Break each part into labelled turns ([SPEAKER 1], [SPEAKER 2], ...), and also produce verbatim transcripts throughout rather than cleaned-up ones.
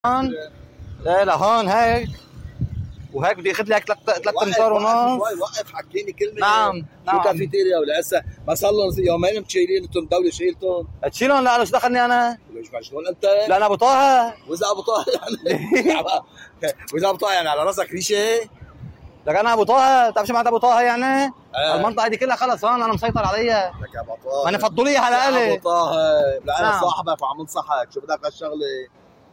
[SPEAKER 1] هون لا لهون هيك وهيك بدي اخذ لي هيك ثلاث ثلاث امتار ونص.
[SPEAKER 2] وقف حكيني كلمه.
[SPEAKER 1] نعم نعم.
[SPEAKER 2] شو كافيتيريا ولا هسه ما صار لهم يومين متشيلين انتم الدوله شيلتهم.
[SPEAKER 1] تشيلهم؟ لا انا شو دخلني انا؟
[SPEAKER 2] ليش مشغول انت؟
[SPEAKER 1] لا انا ابو طه.
[SPEAKER 2] واذا ابو طه يعني واذا ابو طه يعني على راسك ريشه؟
[SPEAKER 1] لك انا ابو طه، بتعرف شو معناتها ابو طه يعني؟
[SPEAKER 2] آه.
[SPEAKER 1] المنطقه دي كلها خلص هون انا مسيطر عليها.
[SPEAKER 2] لك يا ابو طه
[SPEAKER 1] انا فضوا لي على الي.
[SPEAKER 2] ابو طه لا انا
[SPEAKER 1] نعم.
[SPEAKER 2] صاحبك وعم ننصحك، شو بدك هالشغله؟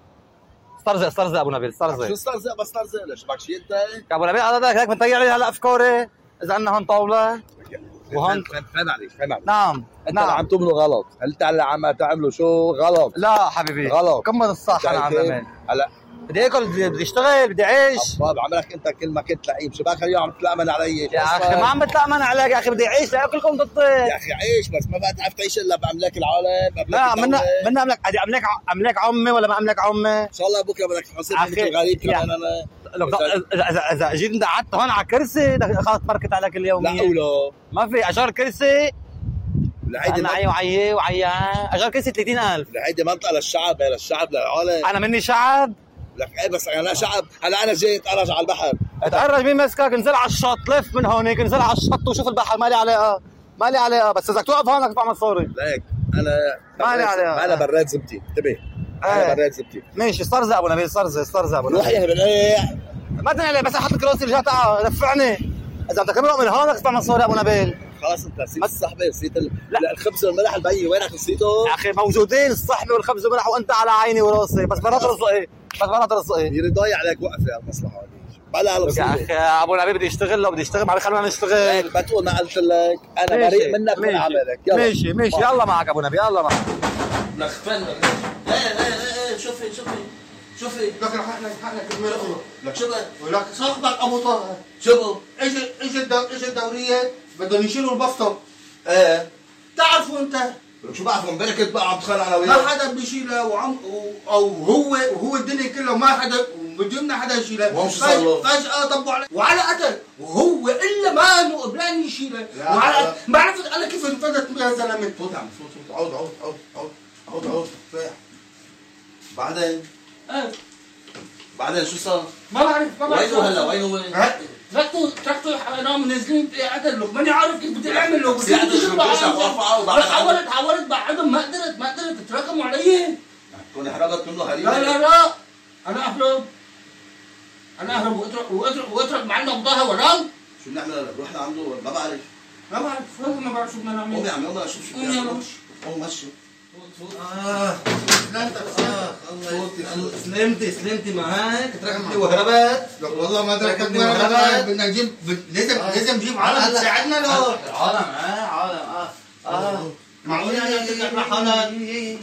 [SPEAKER 1] استرزق استرزق ابو نبيل استرزق.
[SPEAKER 2] شو استرزق بس استرزق ليش بدك شيء انت؟
[SPEAKER 1] يا ابو نبيل هذا هيك بنطيع لي هلا افكاري اذا عندنا هون طاوله وهون.
[SPEAKER 2] فهم عليك فهم عليك.
[SPEAKER 1] نعم
[SPEAKER 2] انت
[SPEAKER 1] نعم.
[SPEAKER 2] اللي عم تعمله غلط، انت اللي عم تعمله شو غلط.
[SPEAKER 1] لا حبيبي
[SPEAKER 2] غلط.
[SPEAKER 1] كمل الصح. انا عم بعمل
[SPEAKER 2] هلا
[SPEAKER 1] بدي اكل بدي اشتغل بدي اعيش.
[SPEAKER 2] طب عملك انت كل ما كنت لعيب، شو بك اليوم عم تتلامن علي؟
[SPEAKER 1] يا اخي ما عم بتلامن عليك يا اخي، بدي اعيش لاكلكم ضدي.
[SPEAKER 2] يا اخي عيش بس ما بقى تعرف تعيش الا باملاك العالم.
[SPEAKER 1] لا منا منا املك املاك املاك عمي ولا ما املاك عمي؟
[SPEAKER 2] ان شاء الله بكره بدك تحاسبني مثل غريب كمان انا.
[SPEAKER 1] اذا اذا جيت انت قعدت هون على كرسي خلص بركت عليك اليوميه.
[SPEAKER 2] لا ولا
[SPEAKER 1] ما في اجار كرسي.
[SPEAKER 2] لهيدي
[SPEAKER 1] معي وعيه وعيه اجار كرسي ثلاثين ألف.
[SPEAKER 2] لهيدي منطقه للشعب، هي للشعب للعالم.
[SPEAKER 1] انا مني شعب؟
[SPEAKER 2] لك ايه بس انا شعب. هلا انا جاي اتعرج على البحر.
[SPEAKER 1] اتعرج مين مسكك؟ انزل على الشط، لف من هونيك انزل على الشط وشوف البحر. مالي علاقه مالي علاقه، بس اذا توقف هون بدك تدفع مصاري.
[SPEAKER 2] ليك انا
[SPEAKER 1] مالي عليها.
[SPEAKER 2] انا براد زبتي انتبه. انا براد زبتي.
[SPEAKER 1] ماشي استرزق ابو نبيل استرزق استرزق ابو نبيل.
[SPEAKER 2] روح يا بنقيع.
[SPEAKER 1] ما تنقلي بس احط الكراسي رجعت دفعني. اذا بدك تمرق من هون بدك تدفع مصاري ابو نبيل.
[SPEAKER 2] خلاص انت نسيت الصحبه، نسيت ال... لا الخبز والملح البي وينك نسيته؟
[SPEAKER 1] يا اخي موجودين الصحبه والخبز والملح وانت على عيني وراسي، بس مرات رزقي بس مرات رزقي.
[SPEAKER 2] يري ضايع عليك وقفه على المصلحه هذه. بلا على
[SPEAKER 1] يا اخي ابو نبيل بدي اشتغل لو بدي اشتغل ما بيخلونا نشتغل.
[SPEAKER 2] بتقول ما قلت لك انا بريء منك من عملك. يلا
[SPEAKER 1] ماشي ماشي يلا معك ابو نبيل يلا معك.
[SPEAKER 2] لك فن ايه ايه ايه شوفي شوفي شوفي
[SPEAKER 3] لك حقنا حقنا كلمه الاخرى.
[SPEAKER 2] لك شو بك؟
[SPEAKER 3] ولك صاحبك ابو طه
[SPEAKER 2] شو
[SPEAKER 3] اجى اجى اجى الدوريه بدهم يشيلوا البفطه.
[SPEAKER 2] ايه
[SPEAKER 3] تعرفوا انت
[SPEAKER 2] شو بعرفوا امبارح كنت بقى عم تخانق انا وياك.
[SPEAKER 3] ما حدا بيشيلها وعم او هو وهو الدنيا كلها ما حدا بدنا حدا يشيلها.
[SPEAKER 2] وهم شو صار له؟
[SPEAKER 3] فجأة طبوا عليه وعلى قتل وهو الا ما انه قبلان يشيلها وعلى ما عرفت انا كيف انفذت يا زلمه.
[SPEAKER 2] فوت عم فوت فوت عود عود عود عود عود عود فاح. بعدين
[SPEAKER 3] ايه
[SPEAKER 2] بعدين شو صار؟
[SPEAKER 3] ما بعرف ما بعرف
[SPEAKER 2] وينه هلا وينه وين؟
[SPEAKER 3] تركتوا تركتوا نام نازلين عدل له ماني عارف كيف بدي اعمل له.
[SPEAKER 2] بس عدل شو بدي ارفعه.
[SPEAKER 3] حاولت حاولت بعدهم ما قدرت ما قدرت تراكموا علي.
[SPEAKER 2] تكون حرقت كله هريبه.
[SPEAKER 3] لا لا لا انا اهرب انا اهرب واترك واترك واترك معنا بضاها وراه.
[SPEAKER 2] شو بنعمل هلا؟ بروح لعنده ما بعرف.
[SPEAKER 3] ما بعرف والله ما بعرف شو بدنا نعمل.
[SPEAKER 2] قوم يا عم يلا شوف شو بدنا نعمل. قوم مشي.
[SPEAKER 1] اه اه الله سلمتي سلمتي معك تركتني وهربت.
[SPEAKER 3] لك والله ما تركتني وهربت. بدنا نجيب لازم لازم نجيب عالم تساعدنا له.
[SPEAKER 1] عالم اه عالم اه اه
[SPEAKER 3] معقول يعني بدك نحن.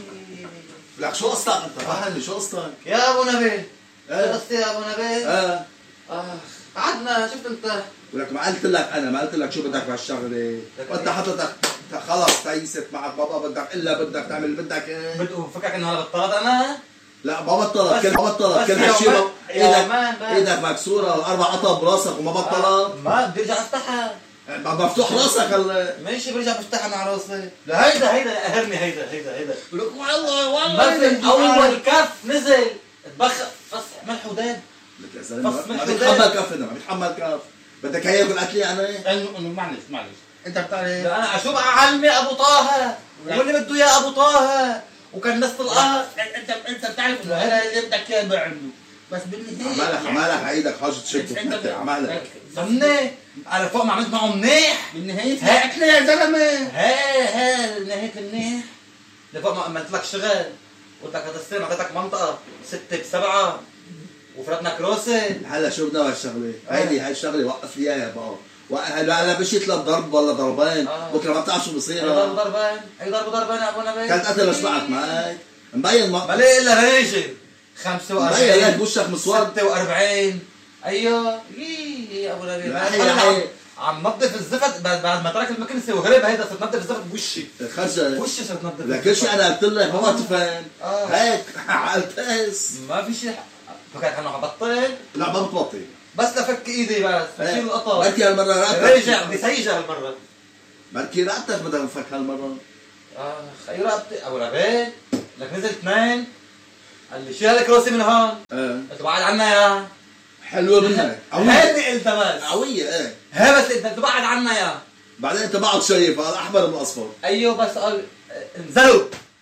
[SPEAKER 2] لك شو قصتك انت؟ فهمني شو قصتك؟
[SPEAKER 1] يا ابو نبيل
[SPEAKER 2] ايه
[SPEAKER 1] قصتي يا ابو نبيل.
[SPEAKER 2] اه
[SPEAKER 1] اه قعدنا شفت انت.
[SPEAKER 2] ولك ما قلت لك انا ما قلت لك شو بدك بهالشغله. وانت حضرتك خلص تيست معك بابا بدك الا بدك تعمل بدك ايه.
[SPEAKER 1] بدو فكرك انه هذا بطلت انا؟
[SPEAKER 2] لا ما بطلت كل ما بطلت كل هالشيء ايدك ايدك مكسوره واربع قطع براسك وما بطلت.
[SPEAKER 1] ما بدي ارجع افتحها.
[SPEAKER 2] مفتوح راسك هلا.
[SPEAKER 1] ماشي برجع بفتحها مع راسي. لا هيدا هيدا قهرني هيدا هيدا هيدا.
[SPEAKER 3] لك والله والله
[SPEAKER 1] ما اول كف نزل اتبخ فص ملح وداب.
[SPEAKER 2] لك يا زلمه ما بيتحمل كف هذا ما بيتحمل كف. بدك هي ياكل اكلي يعني؟
[SPEAKER 3] انه معلش معلش انت بتعرف
[SPEAKER 1] انا شو بقى علمي ابو طه واللي بده اياه ابو طه وكان نص القهر.
[SPEAKER 3] انت انت بتعرف انه هذا اللي بدك اياه بعمله بس بالنهايه
[SPEAKER 2] عمالك عمالك عيدك حاجه تشد عمالك
[SPEAKER 1] ضمني على فوق ما عملت معه منيح.
[SPEAKER 3] بالنهايه هاكله يا زلمه.
[SPEAKER 1] هي هي نهايه منيح لفوق ما عملت لك شغل قلت لك هذا السنه اعطيتك منطقه ستة بسبعة وفرتنا كروسه.
[SPEAKER 2] هلا شو بدنا بهالشغله؟ هيدي هاي الشغله وقف لي اياها بقى. هلا هلا مشيت لضرب ولا ضربين بكره ما بتعرف شو بصير.
[SPEAKER 1] ضرب ضربين اي ضرب ضربين يا ابو نبيل.
[SPEAKER 2] كانت قتل شبعت معك مبين ما
[SPEAKER 1] ليه الا ريشه خمسة وأربعين
[SPEAKER 2] مبين لك وشك مسود.
[SPEAKER 1] ستة وأربعين ايوه يي ابو نبيل.
[SPEAKER 2] هي
[SPEAKER 1] عم نظف الزفت بعد ما ترك المكنسه وهرب. هيدا صرت نظف الزفت بوشي
[SPEAKER 2] خرجت
[SPEAKER 1] وشي صرت نظف.
[SPEAKER 2] لك كل شيء انا قلت لك ما تفهم هيك عالتاس
[SPEAKER 1] ما في شيء. فكرت انه حبطل.
[SPEAKER 2] لا ما بتبطل
[SPEAKER 1] بس لفك ايدي بس بشيل القطر.
[SPEAKER 2] بركي هالمره رقبتك
[SPEAKER 1] رجع بدي سيجة هالمره.
[SPEAKER 2] بركي رقبتك بدها تنفك هالمره.
[SPEAKER 1] اخ اي رقبتي ابو نبيل. لك نزل اثنين قال لي شيل الكروسي من هون.
[SPEAKER 2] ايه
[SPEAKER 1] قلت له بعد عنا يا
[SPEAKER 2] حلوه منك قويه.
[SPEAKER 1] هيدي قلتها بس
[SPEAKER 2] قويه ايه.
[SPEAKER 1] هي بس انت بعد عنا يا
[SPEAKER 2] بعدين انت بعد شايف الاحمر من الاصفر.
[SPEAKER 1] ايوه بس قال انزلوا.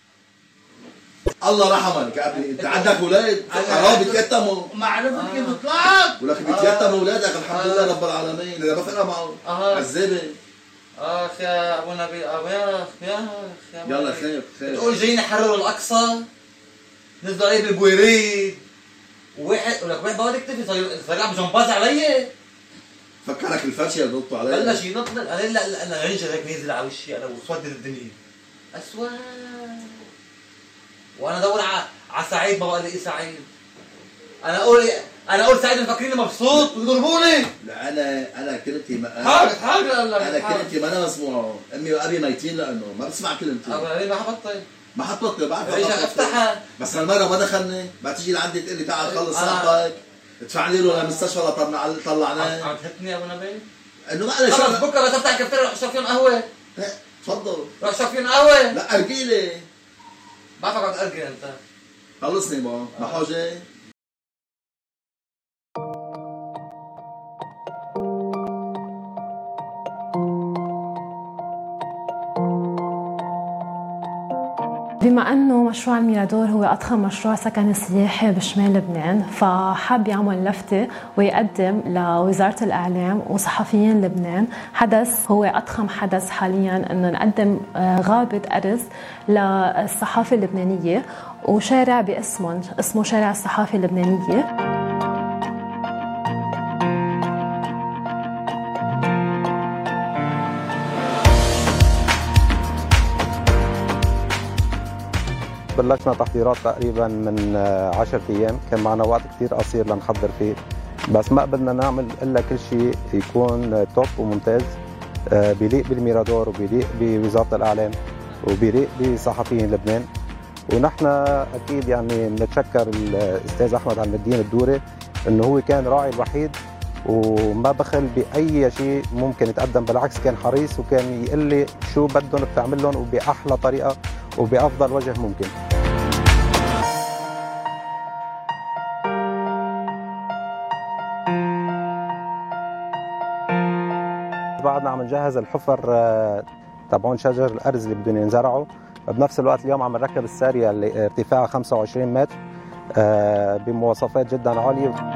[SPEAKER 2] الله رحمك يا ابني، انت عندك اولاد حرام بيتيتموا.
[SPEAKER 3] ما عرفت كيف طلعت.
[SPEAKER 2] ولك بيتيتموا اولادك الحمد لله رب العالمين، اذا ما فرق معه
[SPEAKER 1] آه.
[SPEAKER 2] عذابه.
[SPEAKER 1] اخ يا ابو نبيل يا اخ يا اخ
[SPEAKER 2] يلا خير خير.
[SPEAKER 1] تقول جايين يحرروا الاقصى نزلوا عليه بالبويريد وواحد ولك واحد بقعد يكتفي صار صار يلعب جمباز علي.
[SPEAKER 2] فكرك الفرشه اللي نطوا عليه
[SPEAKER 1] بلش ينط. قال لا لا انا رنجر هيك نازل على وشي انا وسودت الدنيا اسود. وانا ادور على على سعيد ما بقى الاقي سعيد. انا اقول انا اقول سعيد مفكريني مبسوط ويضربوني.
[SPEAKER 2] لا انا انا كلمتي ما
[SPEAKER 1] حاجة حاجة
[SPEAKER 2] انا كلمتي ما انا مسموعه، امي وابي ميتين لانه ما بسمع كلمتي.
[SPEAKER 1] ابو نبيل ما حبطل
[SPEAKER 2] ما حطبطل بعرف
[SPEAKER 1] اجى افتحها.
[SPEAKER 2] بس هالمره ما دخلني، بعد تيجي لعندي تقول لي تعال خلص صاحبك ادفع لي له للمستشفى لطلع طلعناه.
[SPEAKER 1] عم تهتني يا ابو نبيل؟
[SPEAKER 2] انه ما انا
[SPEAKER 1] خلص بكره بس افتح الكافتيريا روح اشرب فيهم قهوه.
[SPEAKER 2] تفضل
[SPEAKER 1] روح اشرب فيهم قهوه.
[SPEAKER 2] لا ارجيلي
[SPEAKER 1] بعرفك عم تأرجل انت.
[SPEAKER 2] خلصني ما ما حاجه.
[SPEAKER 4] بما أنه مشروع الميرادور هو أضخم مشروع سكني سياحي بشمال لبنان، فحب يعمل لفتة ويقدم لوزارة الإعلام وصحفيين لبنان حدث هو أضخم حدث حالياً، أنه نقدم غابة أرز للصحافة اللبنانية وشارع باسمهم اسمه شارع الصحافة اللبنانية.
[SPEAKER 5] بلشنا تحضيرات تقريبا من عشرة ايام، كان معنا وقت كثير قصير لنحضر فيه، بس ما قبلنا نعمل الا كل شيء يكون توب وممتاز بيليق بالميرادور وبيليق بوزاره الاعلام وبيليق بصحفيين لبنان. ونحن اكيد يعني بنتشكر الاستاذ احمد عم الدين الدوري انه هو كان راعي الوحيد وما بخل باي شيء ممكن يتقدم، بالعكس كان حريص وكان يقول لي شو بدهم بتعمل لهم وباحلى طريقه وبأفضل وجه ممكن. بعدنا عم نجهز الحفر تبعون شجر الأرز اللي بدهم ينزرعوا، بنفس الوقت اليوم عم نركب السارية اللي ارتفاعها خمسة وعشرين متر بمواصفات جدا عالية.